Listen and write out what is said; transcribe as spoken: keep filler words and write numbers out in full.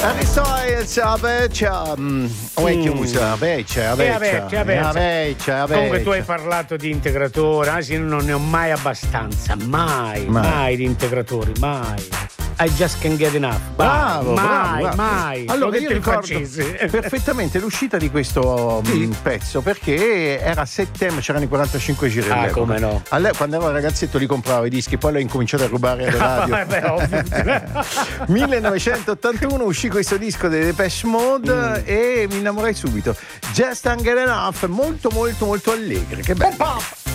Harry Styles, a vecchia, o è chiusa, a vecchia, a vecchia, a vecchia. Comunque tu hai parlato di integratori, anzi io non ne ho mai abbastanza, mai, mai, mai di integratori, mai. I just can't get enough. Bravo, mai, bravo, bravo. mai. Allora io ricordo francese. perfettamente l'uscita di questo sì. pezzo, perché era a settembre, c'erano i quarantacinque giri. Ah, come no. Allora, quando ero ragazzetto li compravo i dischi, poi l'ho incominciato a rubare alle radio. Ah, beh, ovvio. millenovecentottantuno uscì questo disco dei Depeche Mode mm. e mi innamorai subito. Just Can't Get Enough, molto molto molto allegre, che bello.